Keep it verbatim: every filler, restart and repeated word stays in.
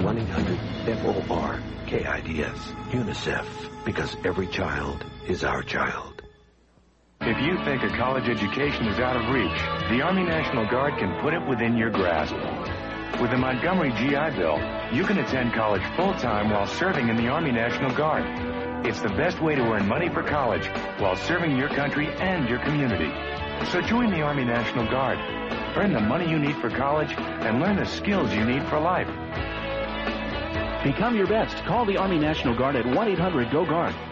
one eight hundred F O R K I D S. UNICEF, because every child is our child. If you think a college education is out of reach, the Army National Guard can put it within your grasp. With the Montgomery G I Bill, you can attend college full-time while serving in the Army National Guard. It's the best way to earn money for college while serving your country and your community. So join the Army National Guard. Earn the money you need for college and learn the skills you need for life. Become your best. Call the Army National Guard at one eight hundred G O GUARD.